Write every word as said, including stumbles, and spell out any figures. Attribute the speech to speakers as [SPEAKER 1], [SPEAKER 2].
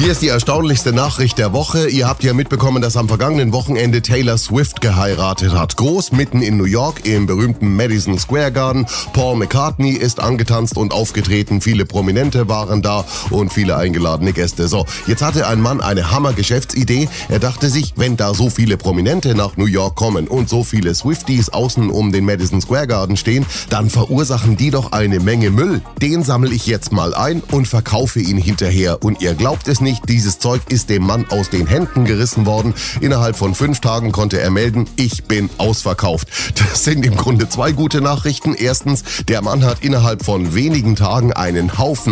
[SPEAKER 1] Hier ist die erstaunlichste Nachricht der Woche. Ihr habt ja mitbekommen, dass am vergangenen Wochenende Taylor Swift geheiratet hat. Groß mitten in New York im berühmten Madison Square Garden. Paul McCartney ist angetanzt und aufgetreten. Viele Prominente waren da und viele eingeladene Gäste. So, jetzt hatte ein Mann eine Hammer-Geschäftsidee. Er dachte sich, wenn da so viele Prominente nach New York kommen und so viele Swifties außen um den Madison Square Garden stehen, dann verursachen die doch eine Menge Müll. Den sammle ich jetzt mal ein und verkaufe ihn hinterher. Und ihr glaubt es nicht, dieses Zeug ist dem Mann aus den Händen gerissen worden. Innerhalb von fünf Tagen konnte er melden, ich bin ausverkauft. Das sind im Grunde zwei gute Nachrichten. Erstens, der Mann hat innerhalb von wenigen Tagen einen Haufen